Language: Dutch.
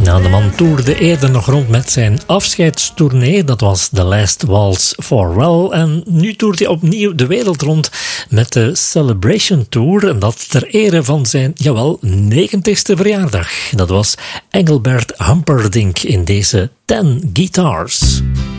Nou, de man toerde eerder nog rond met zijn afscheidstournee. Dat was The Last Waltz Farewell. En nu toert hij opnieuw de wereld rond met de Celebration Tour. En dat ter ere van zijn, 90ste verjaardag. Dat was Engelbert Humperdinck in deze 10 Guitars.